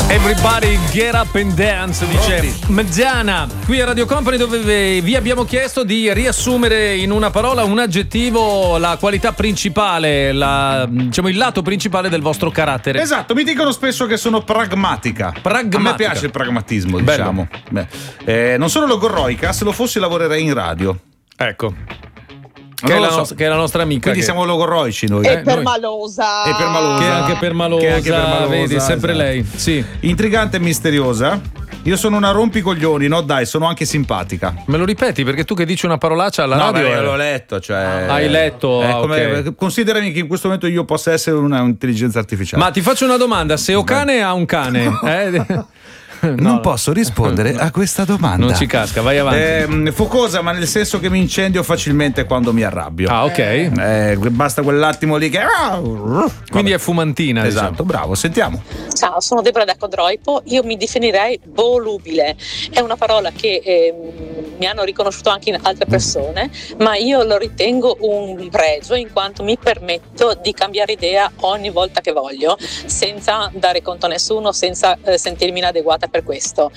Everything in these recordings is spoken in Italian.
Everybody get up and dance, dice Mezzana, qui a Radio Company, dove vi abbiamo chiesto di riassumere in una parola, un aggettivo, la qualità principale, diciamo il lato principale del vostro carattere. Esatto, mi dicono spesso che sono pragmatica. A me piace il pragmatismo, diciamo. Non sono logorroica, se lo fossi lavorerei in radio. Ecco. Che è la nostra amica. Quindi siamo logorroici noi. E permalosa. E permalosa. Che è anche permalosa, vedi, sempre esatto. lei. Sì. Intrigante e misteriosa. Io sono una rompicoglioni, no dai, sono anche simpatica. Me lo ripeti, perché tu che dici una parolaccia alla radio? No, l'ho letto, cioè. Hai letto? Okay. Considerami che in questo momento io possa essere una intelligenza artificiale. Ma ti faccio una domanda, se Ocane ha un cane, non posso rispondere a questa domanda. Non ci casca, vai avanti. Focosa, ma nel senso che mi incendio facilmente quando mi arrabbio. Ah, ok. Basta quell'attimo lì che. Quindi è fumantina. Esatto, diciamo. bravo, sentiamo. Ciao, sono Debra da Codroipo. Io mi definirei volubile. È una parola che mi hanno riconosciuto anche in altre persone, ma io lo ritengo un pregio in quanto mi permetto di cambiare idea ogni volta che voglio, senza dare conto a nessuno, senza sentirmi inadeguata per questo.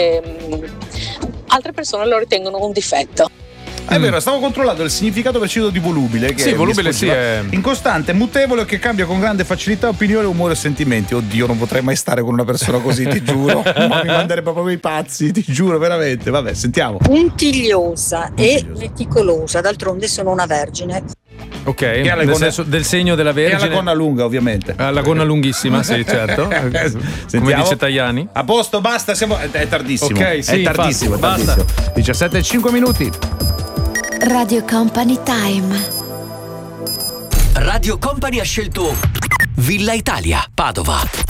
Altre persone lo ritengono un difetto. È vero, stavo controllando il significato preciso di volubile. Che sì, volubile sì è incostante, mutevole, che cambia con grande facilità opinione, umore e sentimenti. Oddio, non potrei mai stare con una persona così, ti giuro. Ma mi manderebbe proprio i pazzi, ti giuro, veramente. Vabbè, sentiamo. Puntigliosa e meticolosa, d'altronde sono una vergine. Ok, nel senso del segno della Vergine. E alla gonna lunga, ovviamente. La gonna lunghissima, sì, certo. Come dice Tajani. A posto, basta, è tardissimo. Ok, sì, è tardissimo, infatti, basta. 17:05 minuti. Radio Company Time. Radio Company ha scelto Villa Italia, Padova.